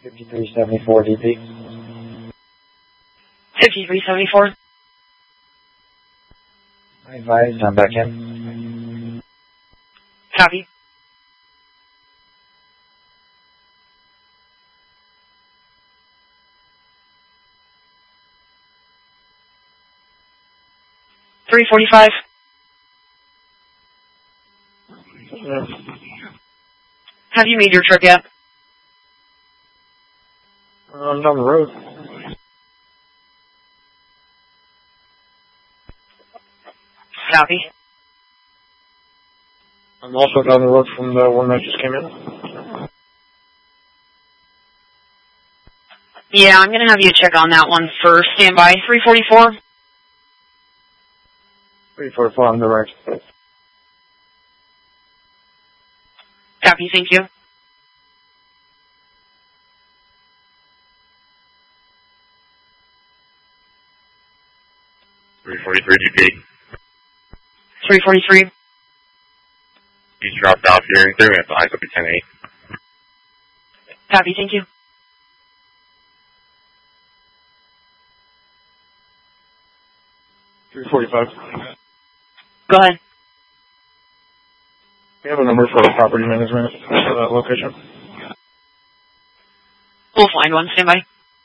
5374 DP. 5374. I advise, I'm back in. Copy. $345. Have you made your trip yet? I'm down the road. Copy. I'm also down the road from the one that just came in. Yeah, I'm going to have you check on that one for standby. 344. 344 on the right. Copy, thank you. $343 DP. 343. You dropped off here in 3 minutes. Eyes will be 10-8. Copy, thank you. $345. Go ahead. We have a number for property management for that location. We'll find one. Stand by.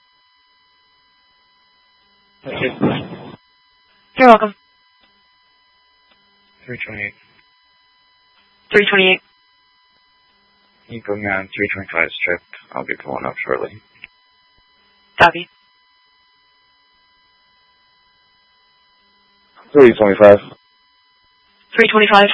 Thank you. You're welcome. 328. 328. You going on 325 strip. I'll be pulling up shortly. Copy. 325. 325.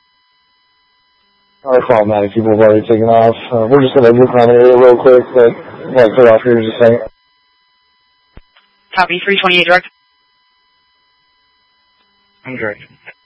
Our call, 90 people have already taken off. We're just going to look around the area real quick, but like clear off here in just a second. Copy. 328 direct. I'm direct.